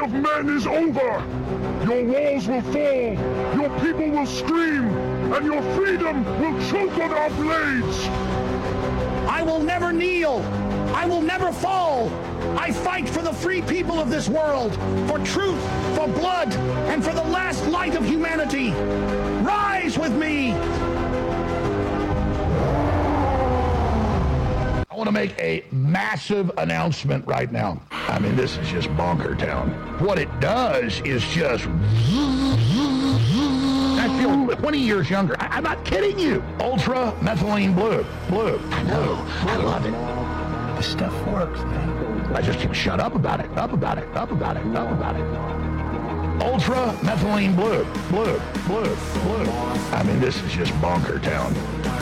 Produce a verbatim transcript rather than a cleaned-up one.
of men is over. Your walls will fall, your people will scream, and your freedom will choke on our blades. I will never kneel. I will never fall. I fight for the free people of this world, for truth, for blood, and for the last light of humanity. Rise with me. I want to make a massive announcement right now. I mean, this is just bonker town. What it does is just... I feel twenty years younger. I, I'm not kidding you. Ultra methylene blue. Blue. I know. I love it. This stuff works, man. I just keep shut up about it. Up about it. Up about it. Up about it. Ultra methylene blue. Blue. Blue. Blue. I mean, this is just bonker town.